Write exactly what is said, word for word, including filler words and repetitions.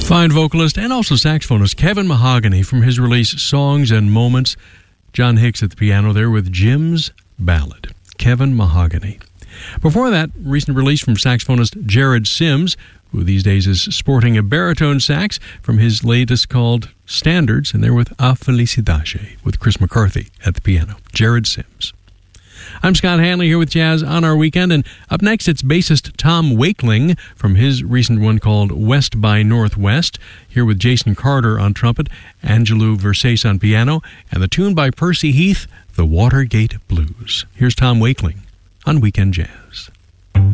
Fine vocalist and also saxophonist Kevin Mahogany from his release Songs and Moments. John Hicks at the piano there with Jim's Ballad. Kevin Mahogany. Before that, recent release from saxophonist Jared Sims, who these days is sporting a baritone sax from his latest called Standards, and they're with A Felicidade with Chris McCarthy at the piano. Jared Sims. I'm Scott Hanley here with Jazz on Our Weekend, and up next it's bassist Tom Wakeling from his recent one called West by Northwest, here with Jason Carter on trumpet, Angelou Versace on piano, and the tune by Percy Heath, The Watergate Blues. Here's Tom Wakeling on Weekend Jazz.